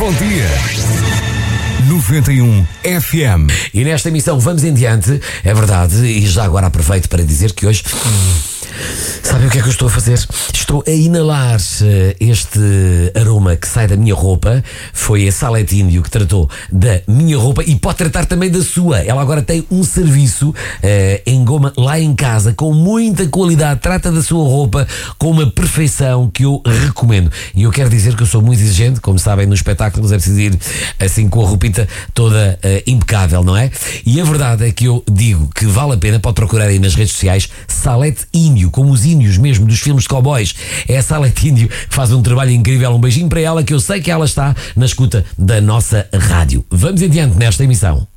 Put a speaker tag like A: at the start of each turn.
A: bom dia. 91 FM.
B: E nesta emissão vamos em diante, é verdade, e já agora aproveito para dizer que hoje... Sabem o que é que eu estou a fazer? Estou a inalar este aroma que sai da minha roupa. Foi a Salete Índio que tratou da minha roupa e pode tratar também da sua. Ela agora tem um serviço em goma lá em casa com muita qualidade. Trata da sua roupa com uma perfeição que eu recomendo. E eu quero dizer que eu sou muito exigente. Como sabem, nos espetáculos é preciso ir assim com a roupita toda impecável, não é? E a verdade é que eu digo que vale a pena. Pode procurar aí nas redes sociais Salete Índio, como os índios mesmo dos filmes de cowboys. É a Salete Índio que faz um trabalho incrível. Um beijinho para ela, que eu sei que ela está na escuta da nossa rádio. Vamos em diante nesta emissão.